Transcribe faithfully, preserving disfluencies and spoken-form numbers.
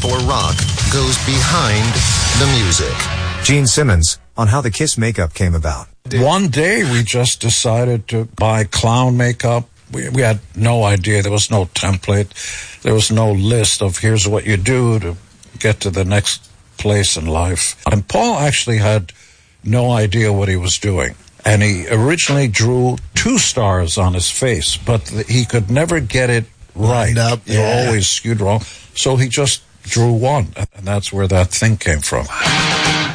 for rock goes behind the music. Gene Simmons on how the Kiss makeup came about. One day we just decided to buy clown makeup. We, we had no idea. There was no template. There was no list of here's what you do to get to the next place in life. And Paul actually had no idea what he was doing. And he originally drew two stars on his face, but th- he could never get it right. Up, They were yeah. always skewed wrong. So he just drew one. And that's where that thing came from.